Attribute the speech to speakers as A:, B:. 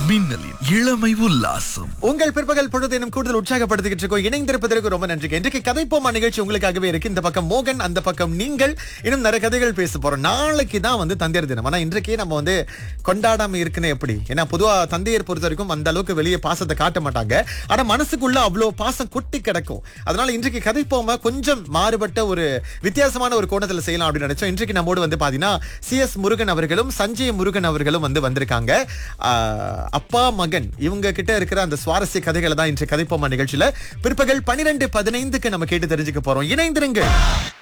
A: மின்னலின் இளமை உல்லாசம்.
B: உங்கள் பிற்பகல் பொழுதேனும் கூடுதல் உற்சாகப்படுத்திக்கிட்டு இருக்கோம். இணைந்திருப்பதற்கு ரொம்ப நன்றி. இன்றைக்கு கதைப்போமா நிகழ்ச்சி உங்களுக்காகவே இருக்கு. இந்த பக்கம் மோகன், அந்த பக்கம் நீங்கள். இன்னும் நிறைய கதைகள் பேச போறோம். நாளைக்கு தான் தந்தையர் தினம். ஆனா இன்றைக்கே நம்ம கொண்டாடாம இருக்குன்னு எப்படி? ஏன்னா பொதுவா தந்தையர் பொறுத்த வரைக்கும் அந்த அளவுக்கு வெளியே பாசத்தை காட்ட மாட்டாங்க. ஆனா மனசுக்குள்ள அவ்வளவு பாசம் கொட்டி கிடக்கும். அதனால இன்றைக்கு கதைப்போமா கொஞ்சம் மாறுபட்ட ஒரு வித்தியாசமான ஒரு கோணத்துல செய்யலாம் அப்படின்னு நினைச்சோம். இன்றைக்கு நம்மோடு பாத்தீங்கன்னா CS முருகன் அவர்களும் சஞ்சய் முருகன் அவர்களும் வந்திருக்காங்க. அப்பா மகன் இவங்க கிட்ட இருக்கிற அந்த சுவாரஸ்ய கதைகளை தான் இன்று கதைப்போமா நிகழ்ச்சியில பிற்பகல் 12:15 நம்ம கேட்டு தெரிஞ்சுக்க போறோம். இணைந்திருங்க.